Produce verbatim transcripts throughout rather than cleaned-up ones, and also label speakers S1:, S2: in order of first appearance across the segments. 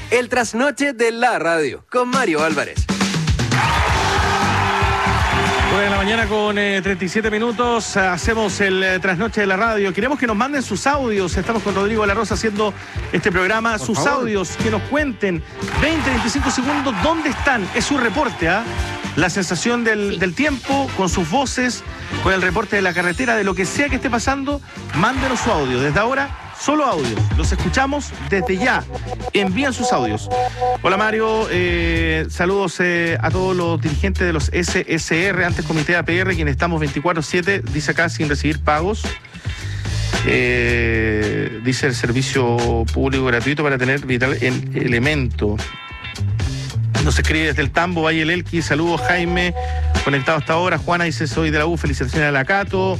S1: El trasnoche de la radio, con Mario Álvarez.
S2: nueve de la mañana con eh, treinta y siete minutos, hacemos el eh, trasnoche de la radio. Queremos que nos manden sus audios. Estamos con Rodrigo de la Rosa haciendo este programa. Por sus favor. Audios, que nos cuenten veinte, veinticinco segundos dónde están. Es su reporte, ¿ah? ¿eh? La sensación del, sí. del tiempo, con sus voces, con el reporte de la carretera, de lo que sea que esté pasando. Mándenos su audio. Desde ahora, solo audios. Los escuchamos desde ya. Envían sus audios. Hola Mario, eh, saludos eh, a todos los dirigentes de los S S R, antes Comité A P R, quienes estamos veinticuatro siete, dice acá, sin recibir pagos. Eh, dice el servicio público gratuito para tener vital el elemento. Nos escribe desde el Tambo, Valle del Elqui. Saludos Jaime, conectado hasta ahora. Juana dice, soy de la U, felicitaciones a la Cato.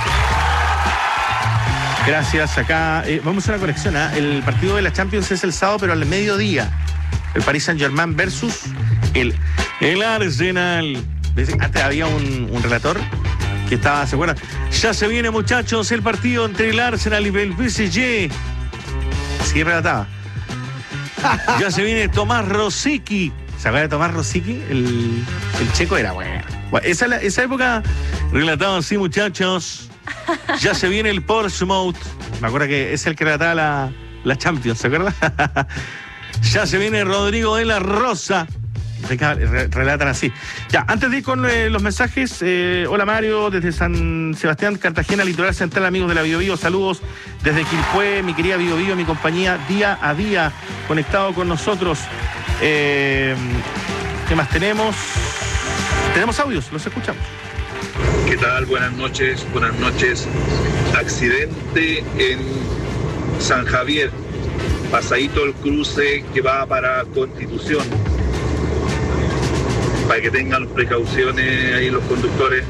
S2: Gracias, acá. Eh, vamos a hacer una conexión. ¿eh? El partido de la Champions es el sábado, pero al mediodía. El Paris Saint-Germain versus el, el Arsenal. Antes había un, un relator que estaba, ¿se acuerdan? Ya se viene, muchachos, el partido entre el Arsenal y el P S G. Así relataba. Ya se viene Tomás Rosicky. ¿Se acuerdan de Tomás Rosicky? El, el checo era bueno. bueno esa, esa época relataba así, muchachos. Ya se viene el Portsmouth. Me acuerdo que es el que relataba la, la Champions, ¿se acuerdan? Ya se viene Rodrigo de la Rosa. Relatan así. Ya, antes de ir con eh, los mensajes, eh, hola Mario, desde San Sebastián, Cartagena, Litoral Central, amigos de la Bio Bio, saludos desde Quilpué, mi querida Bio Bio, mi compañía día a día, conectado con nosotros. Eh, ¿Qué más tenemos? Tenemos audios, los escuchamos.
S3: ¿Qué tal? Buenas noches, buenas noches. Accidente en San Javier, pasadito el cruce que va para Constitución. Para que tengan precauciones ahí los conductores.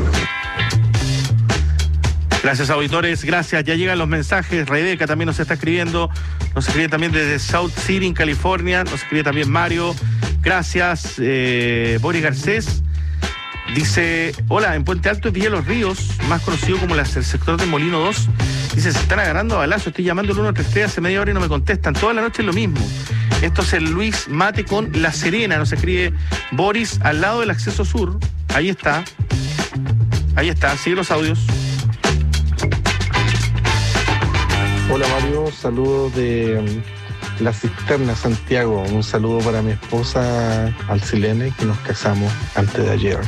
S2: Gracias, auditores, gracias. Ya llegan los mensajes. Rebeca también nos está escribiendo. Nos escribe también desde South City, en California. Nos escribe también Mario. Gracias. Eh, Boris Garcés dice, hola, en Puente Alto, Villa Los Ríos, más conocido como la, el sector de Molino dos. Dice, se están agarrando a balazos. Estoy llamando al uno tres tres hace media hora y no me contestan. Toda la noche es lo mismo. Esto es el Luis Mate con La Serena. Nos escribe Boris, al lado del acceso sur. Ahí está. Ahí está. Sigue los audios.
S4: Hola Mario, saludos de La Cisterna, Santiago. Un saludo para mi esposa Alcilene, que nos casamos antes de ayer.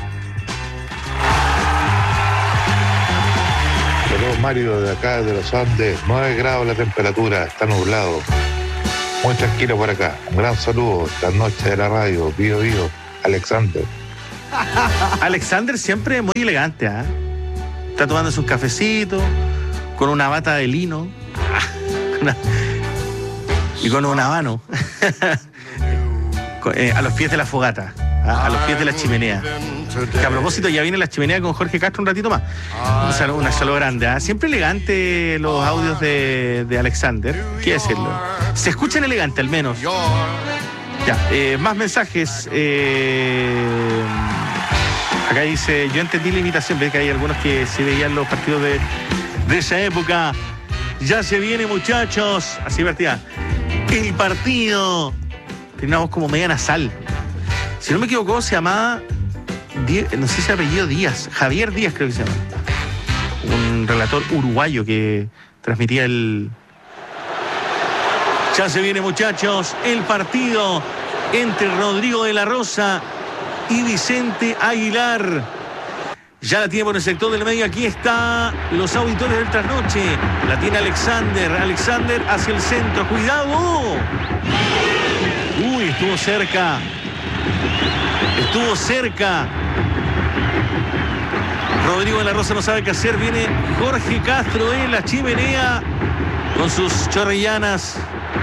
S5: Saludos Mario, de acá de los Andes. nueve grados la temperatura, está nublado. Muy tranquilo por acá. Un gran saludo. La noche de la radio. Bio Bio. Alexander.
S2: Alexander siempre muy elegante, ¿eh? Está tomándose un cafecito, con una bata de lino y con un habano a los pies de la fogata, a, a los pies de la chimenea. Que a propósito, ya viene la chimenea con Jorge Castro un ratito más. Un saludo, una saludo grande, ¿eh? Siempre elegante los audios de, de Alexander. Quiero decirlo. Se escuchan elegante al menos. Ya, eh, más mensajes. Eh, acá dice, yo entendí la invitación, ve que hay algunos que se veían los partidos de, de esa época. Ya se viene, muchachos. Así partía. El partido. Tenía una voz como media nasal. Si no me equivoco, se llamaba, no sé si apellido Díaz, Javier Díaz creo que se llama. Un relator uruguayo que transmitía el... Ya se viene, muchachos, el partido entre Rodrigo de la Rosa y Vicente Aguilar. Ya la tiene por el sector del medio. Aquí está los auditores del trasnoche. La tiene Alexander. Alexander hacia el centro. ¡Cuidado! Uy, estuvo cerca. Estuvo cerca. Rodrigo de la Rosa no sabe qué hacer. Viene Jorge Castro de la chimenea con sus chorrillanas.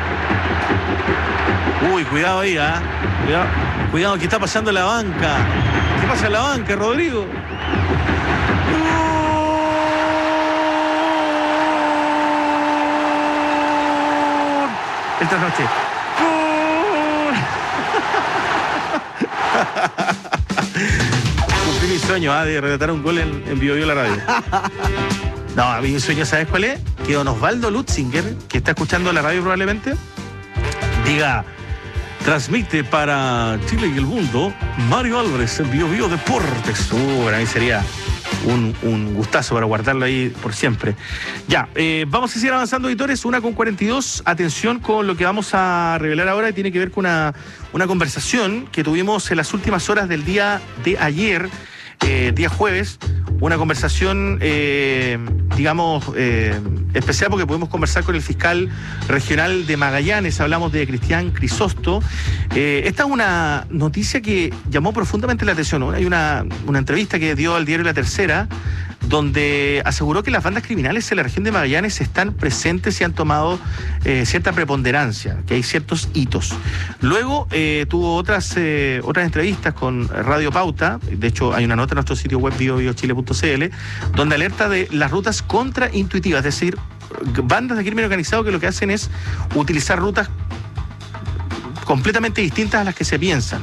S2: Uy, cuidado ahí, ¿ah? ¿eh? Cuidado, cuidado, que está pasando la banca. ¿Qué pasa en la banca, Rodrigo? El trasnoche. Cumplí mi sueño, ¿eh? de relatar un gol en, en Bio Bio la radio. No, a mí mi sueño, ¿sabes cuál es? Que don Osvaldo Lutzinger, que está escuchando la radio probablemente, diga, Transmite para Chile y el mundo Mario Álvarez en Bio Bio Deportes. Uh, para mí sería un, un gustazo para guardarlo ahí por siempre. Ya, eh, vamos a seguir avanzando, editores. Una con cuarenta y dos. Atención con lo que vamos a revelar ahora, y tiene que ver con una, una conversación que tuvimos en las últimas horas del día de ayer, eh, día jueves. Una conversación, eh, digamos, eh, especial, porque pudimos conversar con el fiscal regional de Magallanes. Hablamos de Cristian Crisosto. Eh, esta es una noticia que llamó profundamente la atención, ¿no? Hay una, una entrevista que dio al diario La Tercera, donde aseguró que las bandas criminales en la región de Magallanes están presentes y han tomado eh, cierta preponderancia, que hay ciertos hitos. Luego eh, tuvo otras eh, otras entrevistas con Radio Pauta. De hecho, hay una nota en nuestro sitio web bio bio chile punto c l, donde alerta de las rutas contraintuitivas, es decir, bandas de crimen organizado que lo que hacen es utilizar rutas completamente distintas a las que se piensan.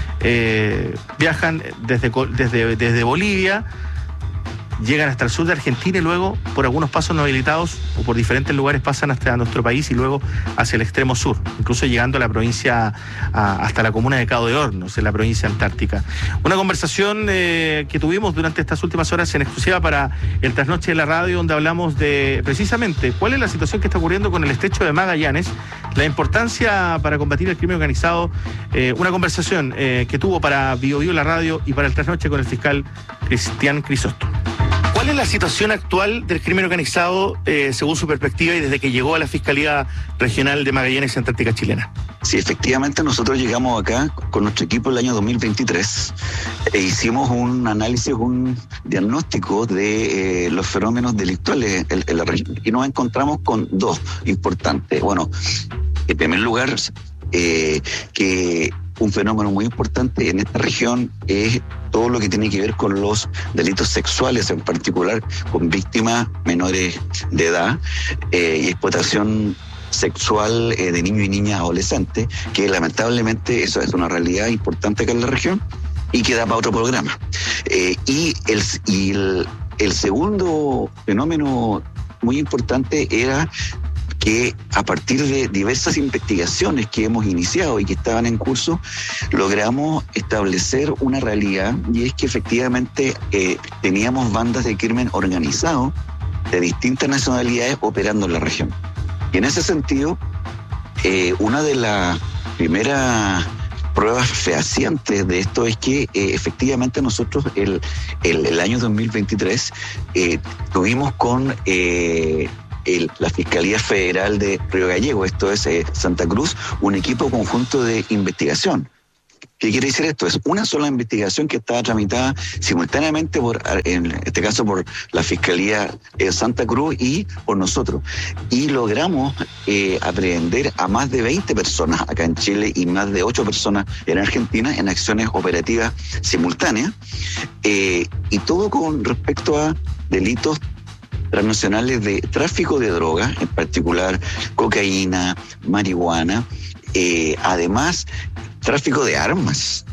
S2: Eh, viajan desde, desde, desde Bolivia, llegan hasta el sur de Argentina y luego por algunos pasos no habilitados o por diferentes lugares pasan hasta nuestro país y luego hacia el extremo sur, incluso llegando a la provincia, a, hasta la comuna de Cabo de Hornos, en la provincia antártica. Una conversación eh, que tuvimos durante estas últimas horas en exclusiva para el Trasnoche de la Radio, donde hablamos de precisamente cuál es la situación que está ocurriendo con el estrecho de Magallanes, la importancia para combatir el crimen organizado. Eh, una conversación eh, que tuvo para Bio Bio la Radio y para el Trasnoche con el fiscal Cristian Crisosto. ¿Cuál es la situación actual del crimen organizado eh, según su perspectiva y desde que llegó a la Fiscalía Regional de Magallanes y Antártica Chilena?
S6: Sí, efectivamente nosotros llegamos acá con nuestro equipo el año dos mil veintitrés e hicimos un análisis, un diagnóstico de eh, los fenómenos delictuales en, en la región y nos encontramos con dos importantes. Bueno, en primer lugar, eh, que un fenómeno muy importante en esta región es todo lo que tiene que ver con los delitos sexuales, en particular con víctimas menores de edad eh, y explotación sexual eh, de niños y niñas adolescentes, que lamentablemente eso es una realidad importante acá en la región y que da para otro programa. Eh, y el, y el, el segundo fenómeno muy importante era que a partir de diversas investigaciones que hemos iniciado y que estaban en curso, logramos establecer una realidad, y es que efectivamente eh, teníamos bandas de crimen organizado de distintas nacionalidades operando en la región. Y en ese sentido, eh, una de las primeras pruebas fehacientes de esto es que eh, efectivamente nosotros el, el, el año dos mil veintitrés eh, tuvimos con... Eh, El, la Fiscalía Federal de Río Gallego, esto es eh, Santa Cruz, un equipo conjunto de investigación. ¿Qué quiere decir esto? Es una sola investigación que estaba tramitada simultáneamente, por, en este caso por la Fiscalía eh, Santa Cruz y por nosotros. Y logramos eh, aprehender a más de veinte personas acá en Chile y más de ocho personas en Argentina en acciones operativas simultáneas. Eh, y todo con respecto a delitos transnacionales de tráfico de drogas, en particular cocaína, marihuana, eh, además tráfico de armas,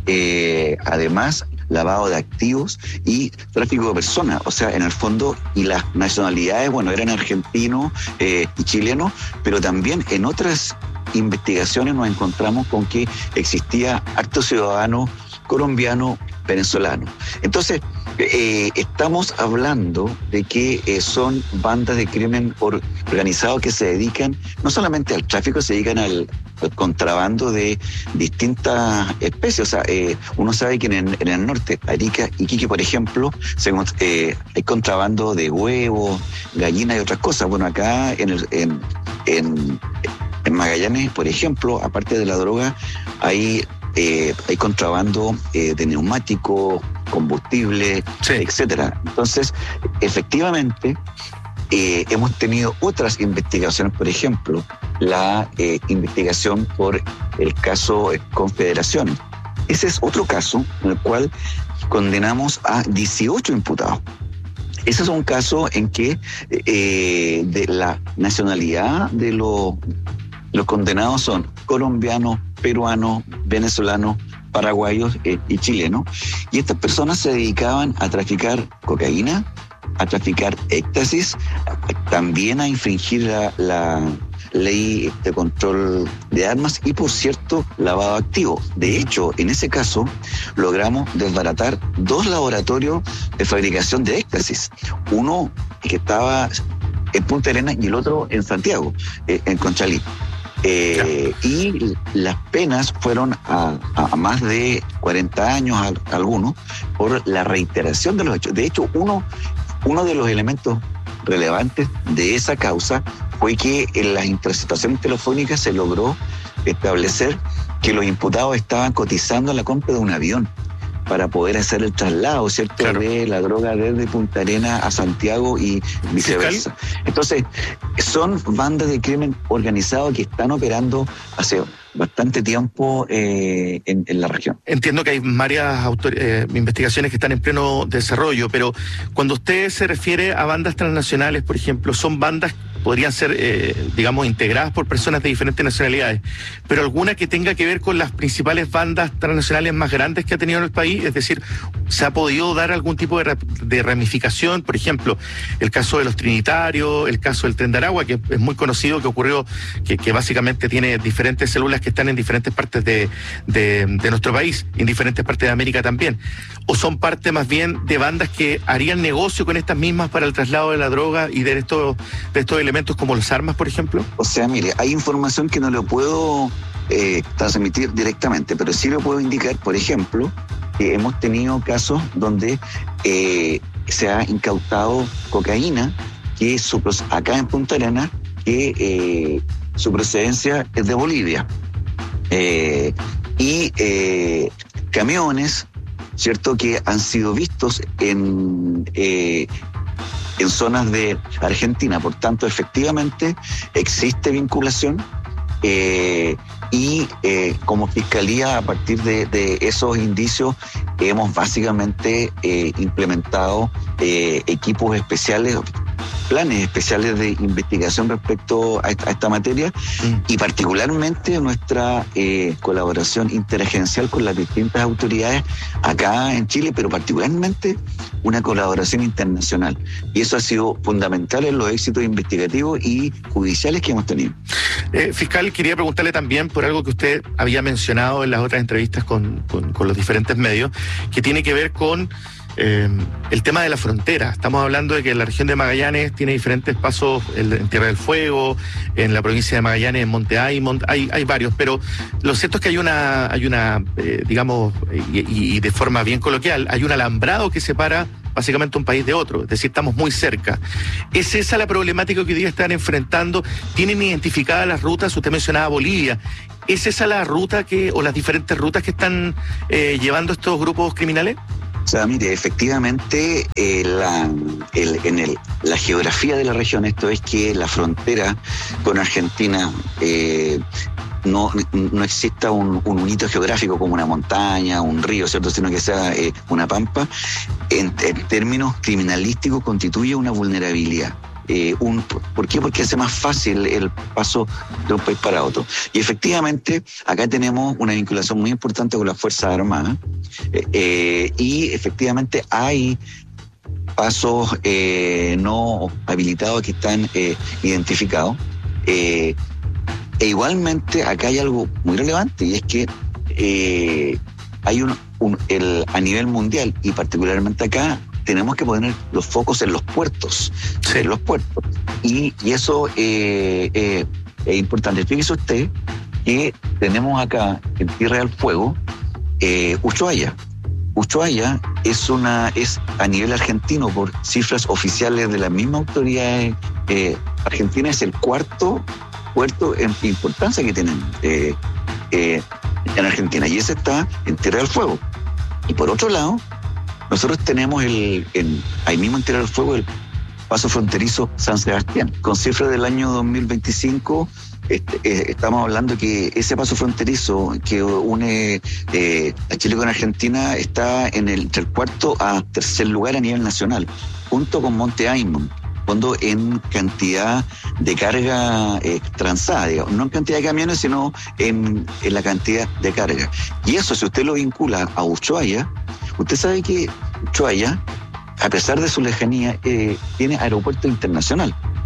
S6: eh, además lavado de activos y tráfico de personas. O sea, en el fondo, y las nacionalidades, bueno, eran argentinos eh, y chilenos, pero también en otras investigaciones nos encontramos con que existía harto ciudadano colombiano, venezolano. Entonces, eh, estamos hablando de que eh, son bandas de crimen organizado que se dedican no solamente al tráfico, se dedican al, al contrabando de distintas especies. O sea, eh, uno sabe que en, en el norte, Arica, Iquique, por ejemplo, se, eh, hay contrabando de huevos, gallinas y otras cosas. Bueno, acá en, el, en, en, en Magallanes, por ejemplo, aparte de la droga, hay Eh, hay contrabando eh, de neumáticos, combustible, sí, etcétera. Entonces, efectivamente, eh, hemos tenido otras investigaciones, por ejemplo, la eh, investigación por el caso Confederaciones. Ese es otro caso en el cual condenamos a dieciocho imputados. Ese es un caso en que eh, de la nacionalidad de los, los condenados son colombianos, peruanos, venezolanos, paraguayos eh, y chilenos. Y estas personas se dedicaban a traficar cocaína, a traficar éxtasis, también a infringir la, la, ley de control de armas y, por cierto, lavado activo. De hecho, en ese caso, logramos desbaratar dos laboratorios de fabricación de éxtasis. Uno que estaba en Punta Arenas y el otro en Santiago, eh, en Conchalí. Eh, y las penas fueron a, a más de cuarenta años a, a algunos por la reiteración de los hechos. De hecho, uno, uno de los elementos relevantes de esa causa fue que en las interceptaciones telefónicas se logró establecer que los imputados estaban cotizando la compra de un avión para poder hacer el traslado, ¿cierto?, claro, de la droga desde Punta Arenas a Santiago y viceversa. Entonces, son bandas de crimen organizado que están operando hace bastante tiempo eh, en, en la región.
S2: Entiendo que hay varias autor- eh, investigaciones que están en pleno desarrollo, pero cuando usted se refiere a bandas transnacionales, por ejemplo, son bandas podrían ser, eh, digamos, integradas por personas de diferentes nacionalidades, pero alguna que tenga que ver con las principales bandas transnacionales más grandes que ha tenido en el país, es decir, ¿se ha podido dar algún tipo de, de ramificación? Por ejemplo, el caso de los Trinitarios, el caso del Tren de Aragua, que es muy conocido, que ocurrió, que, que básicamente tiene diferentes células que están en diferentes partes de, de, de nuestro país, en diferentes partes de América también, o son parte más bien de bandas que harían negocio con estas mismas para el traslado de la droga y de estos, de estos elementos como las armas, por ejemplo?
S6: O sea, mire, hay información que no lo puedo eh, transmitir directamente, pero sí lo puedo indicar, por ejemplo, que hemos tenido casos donde eh, se ha incautado cocaína, que su, acá en Punta Arenas, que eh, su procedencia es de Bolivia. Eh, y eh, camiones, ¿cierto?, que han sido vistos en... Eh, en zonas de Argentina. Por tanto, efectivamente existe vinculación eh, y eh, como Fiscalía, a partir de, de esos indicios, hemos básicamente eh, implementado eh, equipos especiales, planes especiales de investigación respecto a esta, a esta materia mm. y particularmente nuestra eh, colaboración interagencial con las distintas autoridades acá en Chile, pero particularmente una colaboración internacional. Y eso ha sido fundamental en los éxitos investigativos y judiciales que hemos tenido.
S2: Eh, fiscal, quería preguntarle también por algo que usted había mencionado en las otras entrevistas con, con, con los diferentes medios, que tiene que ver con Eh, el tema de la frontera. Estamos hablando de que la región de Magallanes tiene diferentes pasos en Tierra del Fuego, en la provincia de Magallanes, en Monte Aymont, hay, hay varios, pero lo cierto es que hay una, hay una eh, digamos, y, y de forma bien coloquial, hay un alambrado que separa básicamente un país de otro, es decir, estamos muy cerca. ¿Es esa la problemática que hoy día están enfrentando? ¿Tienen identificadas las rutas? Usted mencionaba Bolivia. ¿Es esa la ruta que, o las diferentes rutas que están eh, llevando estos grupos criminales?
S6: O sea, mire, efectivamente, eh, la, el, en el, la geografía de la región, esto es que la frontera con Argentina eh, no, no exista un, un hito geográfico como una montaña, un río, ¿cierto?, sino que sea eh, una pampa, en, en términos criminalísticos constituye una vulnerabilidad. Eh, un, ¿Por qué? Porque hace más fácil el paso de un país para otro. Y efectivamente, acá tenemos una vinculación muy importante con las Fuerzas Armadas eh, eh, y efectivamente hay pasos eh, no habilitados que están eh, identificados. Eh, e igualmente, acá hay algo muy relevante y es que eh, hay un, un el, a nivel mundial y particularmente acá, tenemos que poner los focos en los puertos, sí. en los puertos. Y, y eso eh, eh, es importante. Fíjese usted que tenemos acá en Tierra del Fuego eh, Ushuaia. Ushuaia es una es a nivel argentino, por cifras oficiales de las mismas autoridades eh, argentinas, es el cuarto puerto en importancia que tienen eh, eh, en Argentina. Y ese está en Tierra del Fuego. Y por otro lado, nosotros tenemos el, el, ahí mismo en Tierra del Fuego el paso fronterizo San Sebastián. Con cifras del año dos mil veinticinco, este, eh, estamos hablando que ese paso fronterizo que une eh, a Chile con Argentina está en el, entre el cuarto a tercer lugar a nivel nacional, junto con Monte Aymont, cuando en cantidad de carga eh, transada, digamos, no en cantidad de camiones, sino en, en la cantidad de carga. Y eso, si usted lo vincula a Ushuaia, usted sabe que Ushuaia, a pesar de su lejanía, eh, tiene aeropuerto internacional.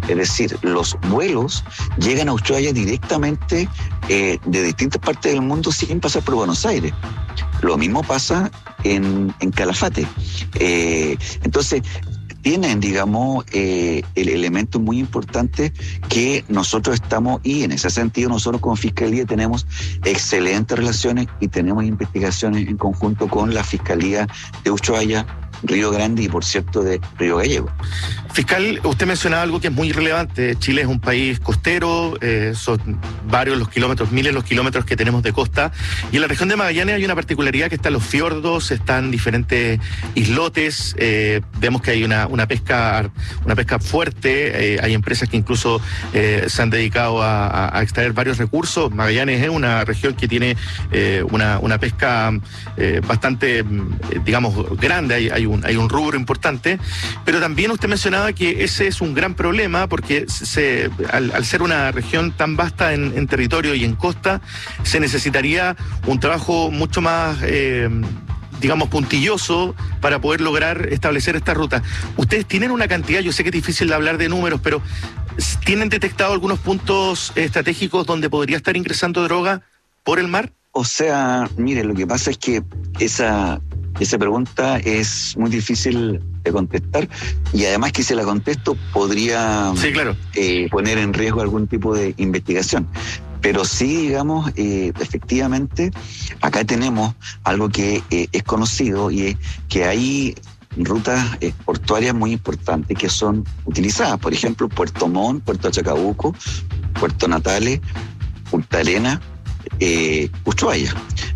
S6: Es decir, los vuelos llegan a Ushuaia directamente eh, de distintas partes del mundo sin pasar por Buenos Aires. Lo mismo pasa en, en Calafate. Eh, entonces, tienen, digamos, eh, el elemento muy importante que nosotros estamos, y en ese sentido nosotros como Fiscalía tenemos excelentes relaciones y tenemos investigaciones en conjunto con la Fiscalía de Ushuaia, Río Grande y, por cierto, de Río Gallego.
S2: Fiscal, usted mencionaba algo que es muy relevante. Chile es un país costero, eh, son varios los kilómetros, miles los kilómetros que tenemos de costa, y en la región de Magallanes hay una particularidad que están los fiordos, están diferentes islotes, eh, vemos que hay una, una pesca una pesca fuerte, eh, hay empresas que incluso eh, se han dedicado a, a extraer varios recursos. Magallanes es una región que tiene eh, una, una pesca eh, bastante, digamos, grande, hay, hay Un, hay un rubro importante, pero también usted mencionaba que ese es un gran problema porque se, al, al ser una región tan vasta en, en territorio y en costa, se necesitaría un trabajo mucho más, eh, digamos, puntilloso para poder lograr establecer esta ruta. Ustedes tienen una cantidad, yo sé que es difícil hablar de números, pero ¿tienen detectado algunos puntos estratégicos donde podría estar ingresando droga por el mar?
S6: O sea, mire, lo que pasa es que esa... Esa pregunta es muy difícil de contestar y además que si la contesto podría
S2: sí, claro.
S6: eh, poner en riesgo algún tipo de investigación. Pero sí, digamos, eh, efectivamente, acá tenemos algo que eh, es conocido y es que hay rutas eh, portuarias muy importantes que son utilizadas. Por ejemplo, Puerto Montt, Puerto Chacabuco, Puerto Natales, Punta Arenas, Eh, Ushuaia.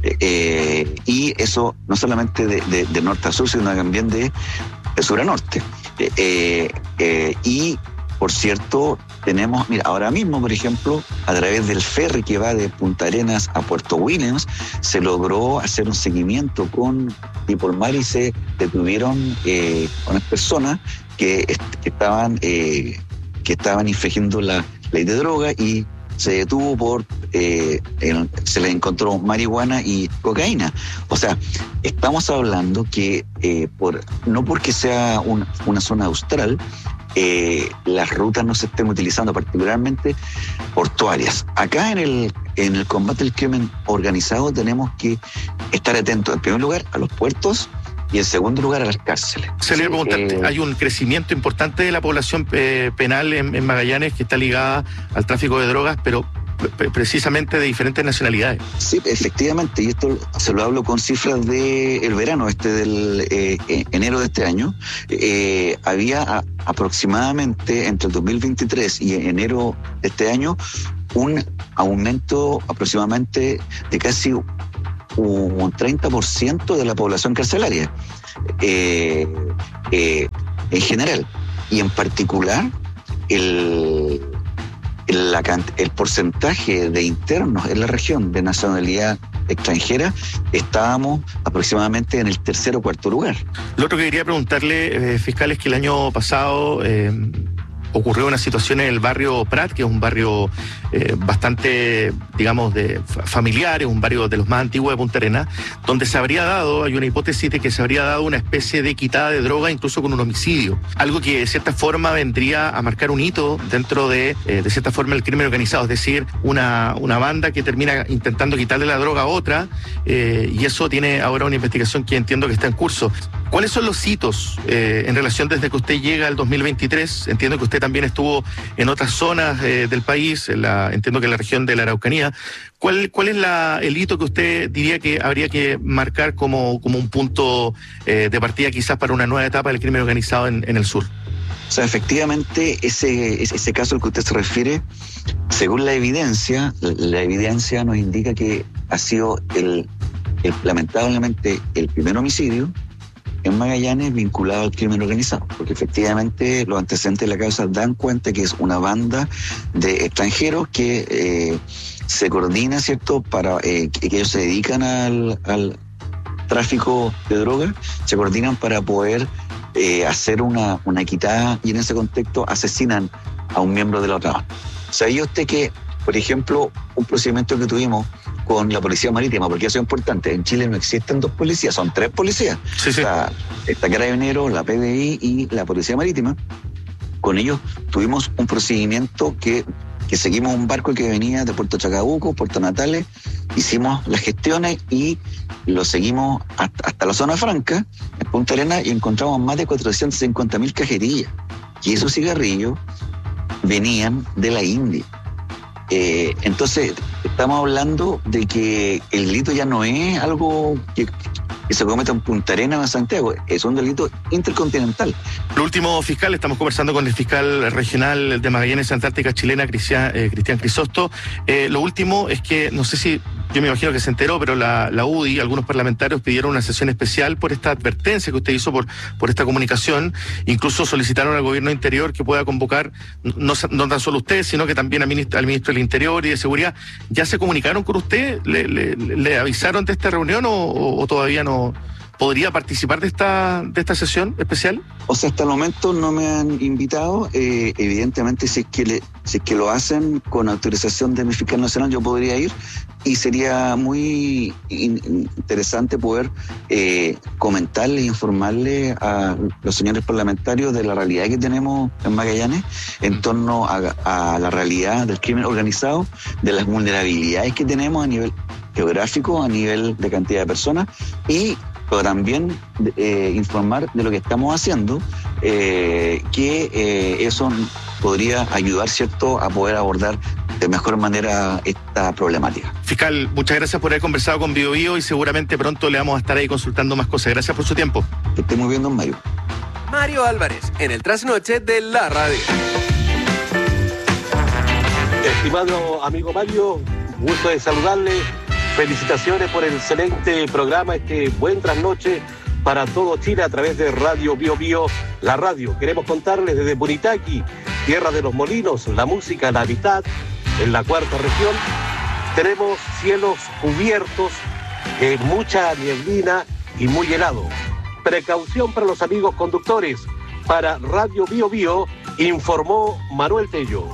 S6: Eh, y eso no solamente de, de, de norte a sur, sino también de, de sur a norte. Eh, eh, y, por cierto, tenemos, mira, ahora mismo, por ejemplo, a través del ferry que va de Punta Arenas a Puerto Williams, se logró hacer un seguimiento con y por mar y se detuvieron eh, unas personas que, que estaban eh, que estaban infringiendo la ley de droga y se detuvo por, eh, el, se le encontró marihuana y cocaína. O sea, estamos hablando que eh, por no porque sea un, una zona austral, eh, las rutas no se estén utilizando, particularmente portuarias. Acá en el, en el combate al crimen organizado tenemos que estar atentos, en primer lugar, a los puertos, y en segundo lugar a las cárceles.
S2: Se le preguntarte, eh, hay un crecimiento importante de la población eh, penal en, en Magallanes que está ligada al tráfico de drogas, pero pre- precisamente de diferentes nacionalidades.
S6: Sí, efectivamente, y esto se lo hablo con cifras del verano, este del eh, enero de este año. Eh, había a, aproximadamente entre el dos mil veintitrés y enero de este año un aumento aproximadamente de casi un treinta por ciento de la población carcelaria eh, eh, en general, y en particular el, el, la, el porcentaje de internos en la región de nacionalidad extranjera, estábamos aproximadamente en el tercer o cuarto lugar.
S2: Lo otro que quería preguntarle, eh, fiscal, es que el año pasado eh, ocurrió una situación en el barrio Prat, que es un barrio eh, bastante, digamos, de familiar, es un barrio de los más antiguos de Punta Arenas, donde se habría dado, hay una hipótesis de que se habría dado una especie de quitada de droga, incluso con un homicidio. Algo que de cierta forma vendría a marcar un hito dentro de, eh, de cierta forma, el crimen organizado, es decir, una, una banda que termina intentando quitarle la droga a otra, eh, y eso tiene ahora una investigación que entiendo que está en curso. ¿Cuáles son los hitos eh, en relación desde que usted llega al dos mil veintitrés? Entiendo que usted también estuvo en otras zonas eh, del país, en la, entiendo que en la región de la Araucanía. ¿Cuál, cuál es la, el hito que usted diría que habría que marcar como, como un punto eh, de partida quizás para una nueva etapa del crimen organizado en, en el sur?
S6: O sea, efectivamente, ese, ese caso al que usted se refiere, según la evidencia, la evidencia nos indica que ha sido el, el lamentablemente el primer homicidio en Magallanes vinculado al crimen organizado, porque efectivamente los antecedentes de la causa dan cuenta que es una banda de extranjeros que eh, se coordina, ¿cierto?, para eh, que ellos se dedican al, al tráfico de drogas, se coordinan para poder eh, hacer una, una quitada, y en ese contexto asesinan a un miembro de la otra banda. ¿Sabía usted que, por ejemplo, un procedimiento que tuvimos con la Policía Marítima, porque eso es importante, en Chile no existen dos policías, son tres policías.
S2: Sí, sí.
S6: O sea, está Carabineros, la P D I y la Policía Marítima. con ellos tuvimos un procedimiento que, que seguimos un barco que venía de Puerto Chacabuco, Puerto Natales, hicimos las gestiones y lo seguimos hasta, hasta la zona franca, en Punta Arenas, y encontramos más de cuatrocientas cincuenta mil cajetillas. Y esos cigarrillos venían de la India. Eh, entonces, estamos hablando de que el delito ya no es algo que, que se cometa en Punta Arenas o en Santiago, es un delito intercontinental.
S2: Lo último, fiscal, estamos conversando con el fiscal regional de Magallanes Antártica chilena, Cristian, eh, Cristian Crisosto. Eh, lo último es que, no sé si, yo me imagino que se enteró, pero la, la U D I, algunos parlamentarios pidieron una sesión especial por esta advertencia que usted hizo, por, por esta comunicación. Incluso solicitaron al gobierno interior que pueda convocar, no, no tan solo usted, sino que también al ministro, al ministro del Interior y de Seguridad. ¿Ya se comunicaron con usted? ¿Le, le, le avisaron de esta reunión o, o todavía no podría participar de esta de esta sesión especial?
S6: O sea, hasta el momento no me han invitado. Eh, evidentemente, si es, que le, si es que lo hacen con autorización de mi fiscal nacional, yo podría ir. Y sería muy in- interesante poder eh, comentarle e informarle a los señores parlamentarios de la realidad que tenemos en Magallanes en torno a, a la realidad del crimen organizado, de las vulnerabilidades que tenemos a nivel geográfico, a nivel de cantidad de personas, y pero también eh, informar de lo que estamos haciendo, eh, que eh, eso podría ayudar, ¿cierto?, a poder abordar de mejor manera esta problemática.
S2: Fiscal, muchas gracias por haber conversado con Bio Bio y seguramente pronto le vamos a estar ahí consultando más cosas. Gracias por su tiempo.
S6: Que esté muy bien, don Mario.
S1: Mario Álvarez, en el trasnoche de la radio.
S7: Estimado amigo Mario, gusto de saludarle. Felicitaciones por el excelente programa, este buen trasnoche para todo Chile a través de Radio Bio Bio, la radio. Queremos contarles desde Punitaqui, tierra de los molinos, la música, la amistad, en la cuarta región. Tenemos cielos cubiertos, eh, mucha nieblina y muy helado. Precaución para los amigos conductores. Para Radio Bio Bio, informó Manuel Tello.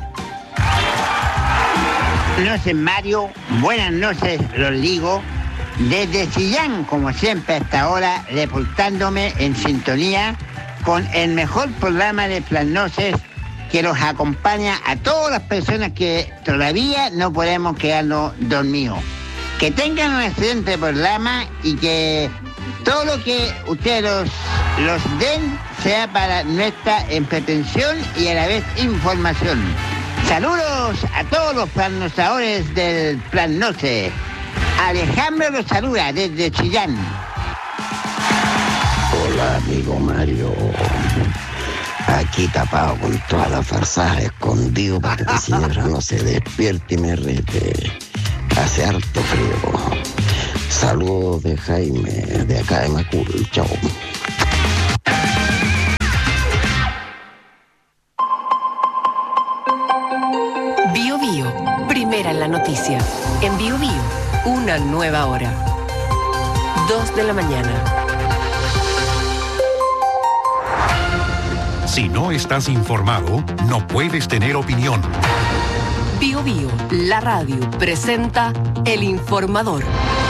S8: Buenas noches, Mario. Buenas noches, los digo. Desde Chillán, como siempre hasta ahora, reportándome en sintonía con el mejor programa de Plan Noches que los acompaña a todas las personas que todavía no podemos quedarnos dormidos. Que tengan un excelente programa y que todo lo que ustedes los, los den sea para nuestra entretención y a la vez información. Saludos a todos los plannosadores del Plan Noche. Alejandro los saluda desde Chillán.
S9: Hola, amigo Mario. Aquí tapado con toda la farsada, escondido para que mi señora no se despierte y me rete. Hace harto frío. Saludos de Jaime, de acá de Macul. Chao.
S10: Bio Bio, primera en la noticia. En Bio Bio, una nueva hora. Dos de la mañana.
S11: Si no estás informado, no puedes tener opinión.
S10: Bio Bio, la radio, presenta El Informador.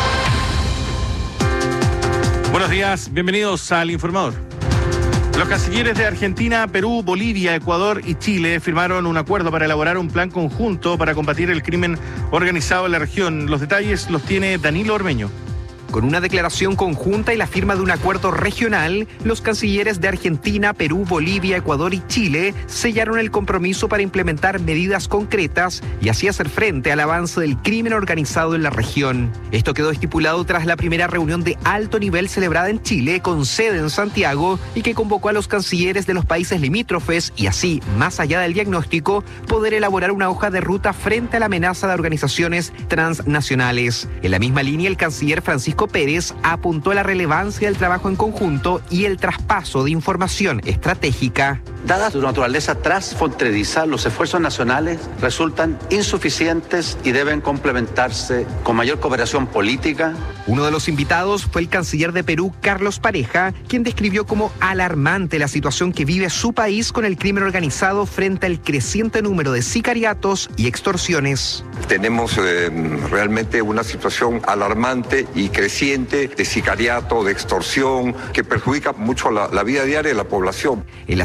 S2: Buenos días, bienvenidos al Informador. Los cancilleres de Argentina, Perú, Bolivia, Ecuador y Chile firmaron un acuerdo para elaborar un plan conjunto para combatir el crimen organizado en la región. Los detalles los tiene Danilo Ormeño.
S12: Con una declaración conjunta y la firma de un acuerdo regional, los cancilleres de Argentina, Perú, Bolivia, Ecuador y Chile sellaron el compromiso para implementar medidas concretas y así hacer frente al avance del crimen organizado en la región. Esto quedó estipulado tras la primera reunión de alto nivel celebrada en Chile, con sede en Santiago, y que convocó a los cancilleres de los países limítrofes y así, más allá del diagnóstico, poder elaborar una hoja de ruta frente a la amenaza de organizaciones transnacionales. En la misma línea, el canciller Francisco Pérez apuntó a la relevancia del trabajo en conjunto y el traspaso de información estratégica.
S13: Dada su naturaleza transfronteriza, los esfuerzos nacionales resultan insuficientes y deben complementarse con mayor cooperación política.
S12: Uno de los invitados fue el canciller de Perú, Carlos Pareja, quien describió como alarmante la situación que vive su país con el crimen organizado frente al creciente número de sicariatos y extorsiones.
S14: Tenemos eh, realmente una situación alarmante y creciente de sicariato, de extorsión, que perjudica mucho la, la vida diaria de la población.
S12: En la cita también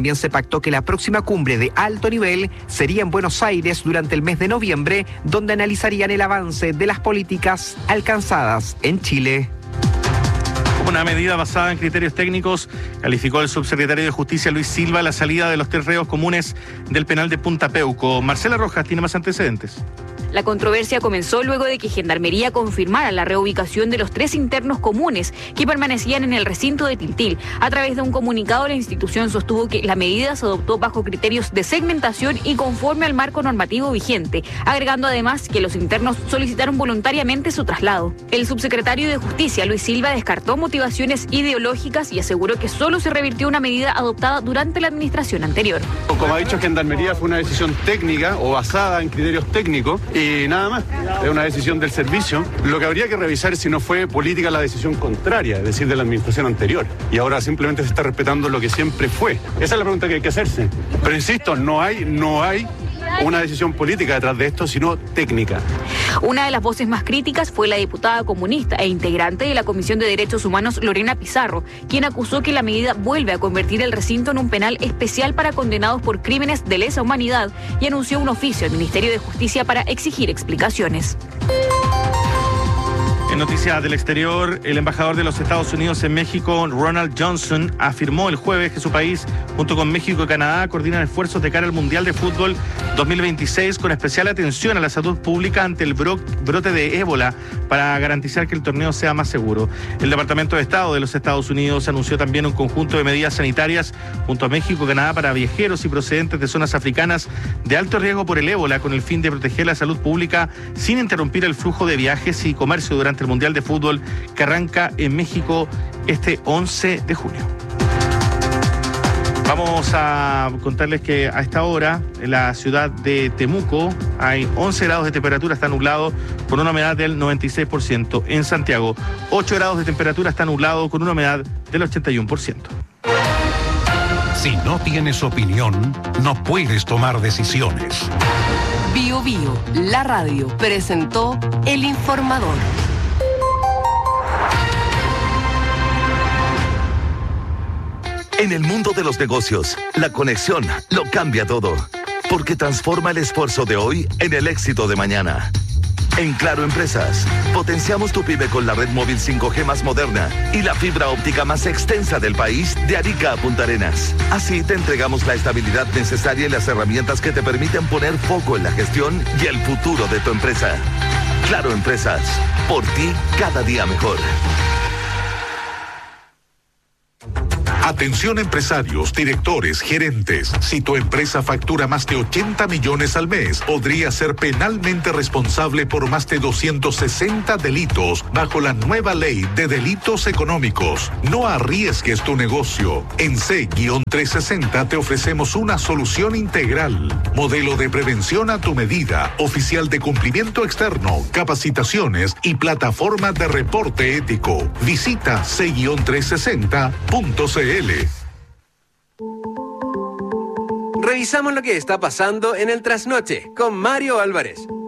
S12: También se pactó que la próxima cumbre de alto nivel sería en Buenos Aires durante el mes de noviembre, donde analizarían el avance de las políticas alcanzadas en Chile.
S2: Una medida basada en criterios técnicos, calificó el subsecretario de Justicia Luis Silva la salida de los tres reos comunes del penal de Punta Peuco. Marcela Rojas tiene más antecedentes.
S15: La controversia comenzó luego de que Gendarmería confirmara la reubicación de los tres internos comunes que permanecían en el recinto de Tiltil. A través de un comunicado, la institución sostuvo que la medida se adoptó bajo criterios de segmentación y conforme al marco normativo vigente, agregando además que los internos solicitaron voluntariamente su traslado. El subsecretario de Justicia, Luis Silva, descartó motivaciones ideológicas y aseguró que solo se revirtió una medida adoptada durante la administración anterior.
S16: Como ha dicho Gendarmería, fue una decisión técnica o basada en criterios técnicos. Y nada más, es una decisión del servicio. Lo que habría que revisar es si no fue política la decisión contraria, es decir, de la administración anterior. Y ahora simplemente se está respetando lo que siempre fue. Esa es la pregunta que hay que hacerse. Pero insisto, no hay, no hay una decisión política detrás de esto, sino técnica.
S15: Una de las voces más críticas fue la diputada comunista e integrante de la Comisión de Derechos Humanos, Lorena Pizarro, quien acusó que la medida vuelve a convertir el recinto en un penal especial para condenados por crímenes de lesa humanidad y anunció un oficio al Ministerio de Justicia para exigir explicaciones.
S2: En noticias del exterior, el embajador de los Estados Unidos en México, Ronald Johnson, afirmó el jueves que su país, junto con México y Canadá, coordinan esfuerzos de cara al Mundial de Fútbol dos mil veintiséis con especial atención a la salud pública ante el bro- brote de ébola para garantizar que el torneo sea más seguro. El Departamento de Estado de los Estados Unidos anunció también un conjunto de medidas sanitarias junto a México y Canadá para viajeros y procedentes de zonas africanas de alto riesgo por el ébola con el fin de proteger la salud pública sin interrumpir el flujo de viajes y comercio durante el Mundial de Fútbol que arranca en México este once de junio. Vamos a contarles que a esta hora en la ciudad de Temuco hay once grados de temperatura, está nublado con una humedad del noventa y seis por ciento. En Santiago, ocho grados de temperatura, está nublado con una humedad del ochenta y uno por ciento.
S11: Si no tienes opinión, no puedes tomar decisiones.
S10: Bio Bio, la radio, presentó El Informador.
S17: En el mundo de los negocios, la conexión lo cambia todo, porque transforma el esfuerzo de hoy en el éxito de mañana. En Claro Empresas, potenciamos tu pyme con la red móvil cinco G más moderna y la fibra óptica más extensa del país de Arica a Punta Arenas. Así te entregamos la estabilidad necesaria y las herramientas que te permiten poner foco en la gestión y el futuro de tu empresa. Claro Empresas, por ti cada día mejor.
S11: Atención empresarios, directores, gerentes. Si tu empresa factura más de ochenta millones al mes, podría ser penalmente responsable por más de doscientos sesenta delitos bajo la nueva ley de delitos económicos. No arriesgues tu negocio. En C trescientos sesenta te ofrecemos una solución integral. Modelo de prevención a tu medida, oficial de cumplimiento externo, capacitaciones y plataforma de reporte ético. Visita C trescientos sesenta punto c l.
S1: Revisamos lo que está pasando en el trasnoche con Mario Álvarez.